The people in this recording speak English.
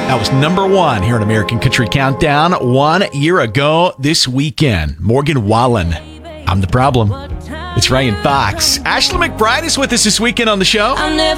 That was number 1 here at American Country Countdown 1 year ago this weekend. Morgan Wallen, I'm the Problem. It's Ryan Fox. Ashley McBride is with us this weekend on the show.